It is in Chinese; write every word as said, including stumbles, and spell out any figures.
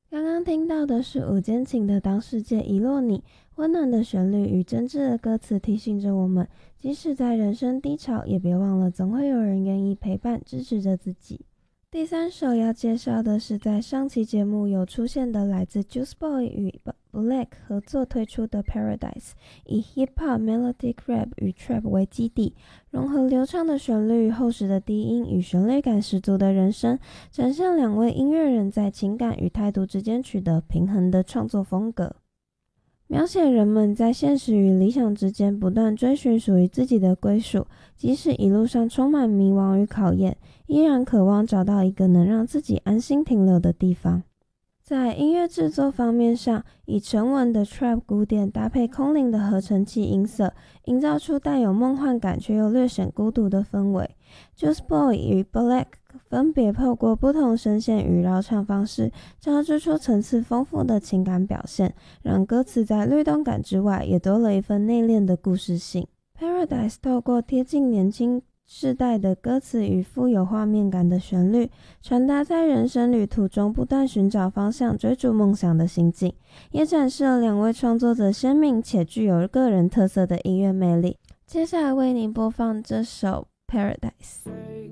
刚刚听到的是五间情的当世界遗落你，温暖的旋律与真挚的歌词提醒着我们，即使在人生低潮，也别忘了总会有人愿意陪伴支持着自己。第三首要介绍的是在上期节目有出现的来自 Juice boy 与 Black 合作推出的 Paradise， 以 Hip Hop Melodic Rap 与 Trap 为基底，融合流畅的旋律、厚实的低音与旋律感十足的人声，展现两位音乐人在情感与态度之间取得平衡的创作风格，描写人们在现实与理想之间不断追寻属于自己的归属，即使一路上充满迷惘与考验，依然渴望找到一个能让自己安心停留的地方。在音乐制作方面上，以沉稳的 Trap 鼓点搭配空灵的合成器音色，营造出带有梦幻感却又略显孤独的氛围。Juice boy 与 Black 分别透过不同声线与绕唱方式，交织出层次丰富的情感表现，让歌词在律动感之外，也多了一份内敛的故事性。Paradise 透过贴近年轻世代的歌词与富有画面感的旋律，传达在人生旅途中不断寻找方向、追逐梦想的心境，也展示了两位创作者鲜明且具有个人特色的音乐魅力。接下来为您播放这首 Paradise。